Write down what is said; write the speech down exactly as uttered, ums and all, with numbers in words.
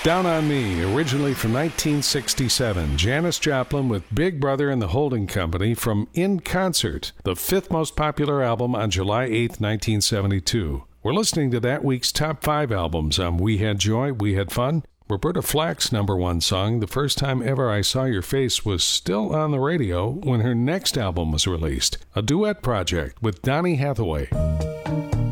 Down on Me, originally from nineteen sixty-seven. Janis Joplin with Big Brother and the Holding Company from In Concert, the fifth most popular album on July eighth, nineteen seventy-two. We're listening to that week's top five albums on We Had Joy, We Had Fun. Roberta Flack's number one song, The First Time Ever I Saw Your Face, was still on the radio when her next album was released, a duet project with Donny Hathaway.